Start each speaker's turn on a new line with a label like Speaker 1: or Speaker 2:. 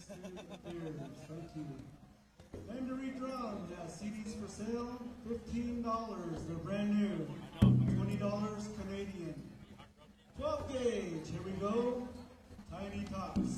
Speaker 1: Student Affairs. Thank you. Time to redraw. We have CDs for sale, $15. They're brand new. $20 Canadian. 12 gauge. Here we go. Tiny Tots.